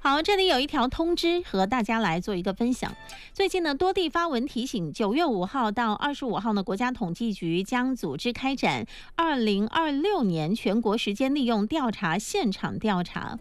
好，这里有一条通知和大家来做一个分享。最近呢，多地发文提醒，9月5号到25号呢，国家统计局将组织开展2026年全国时间利用调查现场调查。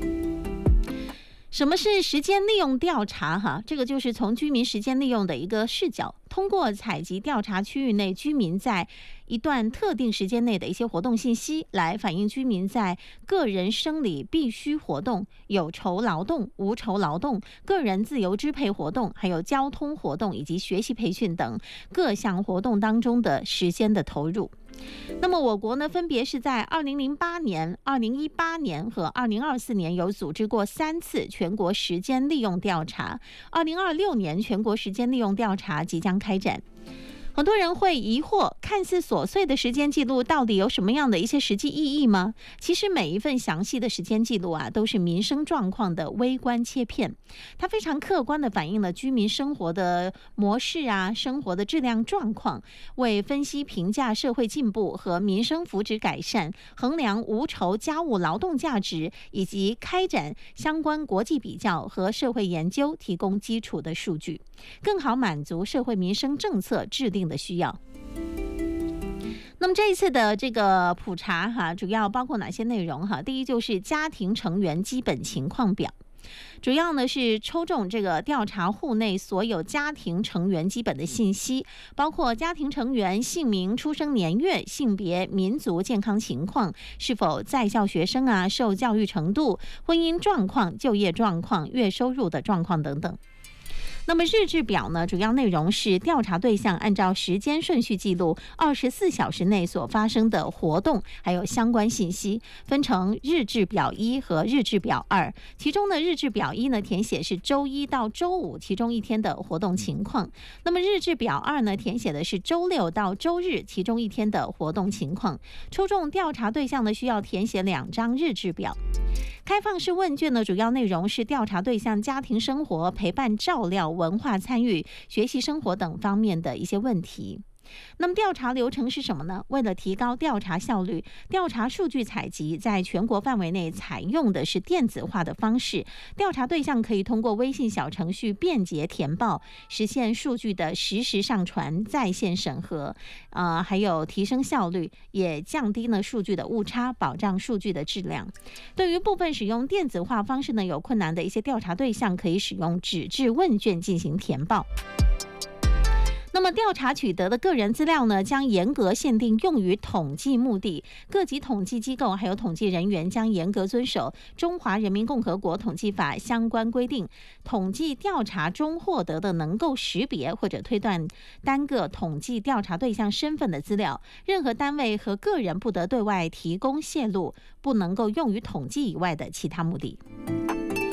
什么是时间利用调查？这个就是从居民时间利用的一个视角，通过采集调查区域内居民在一段特定时间内的一些活动信息，来反映居民在个人生理必需活动、有酬劳动、无酬劳动、个人自由支配活动，还有交通活动以及学习培训等各项活动当中的时间的投入。那么我国呢，分别是在2008年、2018年和2024年有组织过3次全国时间利用调查，2026年全国时间利用调查即将开展。很多人会疑惑，看似琐碎的时间记录到底有什么样的一些实际意义吗？其实每一份详细的时间记录都是民生状况的微观切片，它非常客观地反映了居民生活的模式生活的质量状况，为分析评价社会进步和民生福祉改善，衡量无酬家务劳动价值，以及开展相关国际比较和社会研究提供基础的数据，更好满足社会民生政策制定的需要。那么这一次的这个普查主要包括哪些内容第一就是家庭成员基本情况表，主要呢是抽中这个调查户内所有家庭成员基本的信息，包括家庭成员姓名、出生年月、性别、民族、健康情况、是否在校学生受教育程度、婚姻状况、就业状况、月收入的状况等等。那么日志表呢，主要内容是调查对象按照时间顺序记录24小时内所发生的活动，还有相关信息，分成日志表1和日志表2。其中呢，日志表1呢填写是周一到周五其中一天的活动情况，那么日志表2呢填写的是周六到周日其中一天的活动情况。抽中调查对象呢，需要填写2张日志表。开放式问卷呢，主要内容是调查对象家庭生活、陪伴照料、文化参与、学习生活等方面的一些问题。那么调查流程是什么呢？为了提高调查效率，调查数据采集在全国范围内采用的是电子化的方式，调查对象可以通过微信小程序便捷填报，实现数据的实时上传、在线审核，还有提升效率，也降低了数据的误差，保障数据的质量。对于部分使用电子化方式呢有困难的一些调查对象，可以使用纸质问卷进行填报。那么调查取得的个人资料呢，将严格限定用于统计目的，各级统计机构还有统计人员将严格遵守《中华人民共和国统计法》相关规定。统计调查中获得的能够识别或者推断单个统计调查对象身份的资料，任何单位和个人不得对外提供泄露，不能够用于统计以外的其他目的。